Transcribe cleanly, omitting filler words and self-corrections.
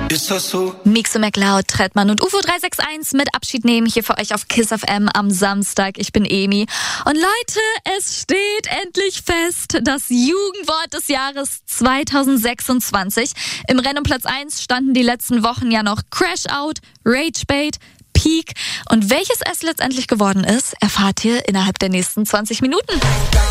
Ist das so? Mixo McLeod, Trettmann und UFO 361 mit Abschied nehmen hier für euch auf KISS FM am Samstag. Ich bin Emi. Und Leute, es steht endlich fest, das Jugendwort des Jahres 2026. Im Rennen um Platz 1 standen die letzten Wochen ja noch Crash Out, Ragebait, Peak. Und welches es letztendlich geworden ist, erfahrt ihr innerhalb der nächsten 20 Minuten.